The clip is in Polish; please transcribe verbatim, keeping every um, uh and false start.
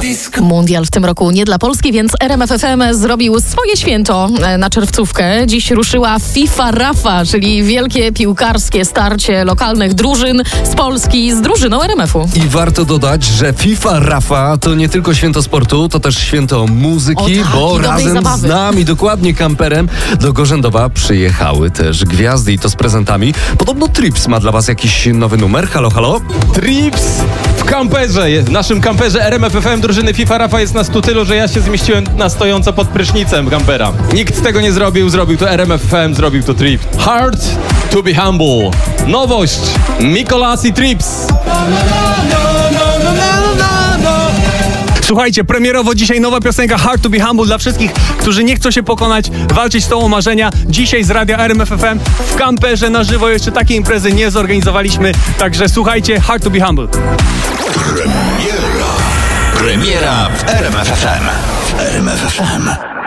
Mundial w tym roku nie dla Polski, więc R M F F M zrobił swoje święto na czerwcówkę. Dziś ruszyła FIFA Rafa, czyli wielkie piłkarskie starcie lokalnych drużyn z Polski z drużyną R M F u. I warto dodać, że FIFA Rafa to nie tylko święto sportu, to też święto muzyki, o tak, bo razem zabawy. z nami, dokładnie kamperem, do Gorzędowa przyjechały też gwiazdy i to z prezentami. Podobno Trips ma dla was jakiś nowy numer. Halo, halo? Trips w kamperze, w naszym kamperze R M F F M drużyny FIFA Rafa jest nas tu tylu, że ja się zmieściłem na stojąco pod prysznicem kampera. Nikt tego nie zrobił, zrobił to R M F F M, zrobił to Trips. Hard to be humble. Nowość, Mikolas i Trips. Słuchajcie, premierowo dzisiaj nowa piosenka Hard to be humble dla wszystkich, którzy nie chcą się pokonać, walczyć z tą o marzenia. Dzisiaj z radia R M F F M w kamperze na żywo. Jeszcze takiej imprezy nie zorganizowaliśmy, także słuchajcie, Hard to be humble. Premiera. Premiera w R M F F M. W R M F F M.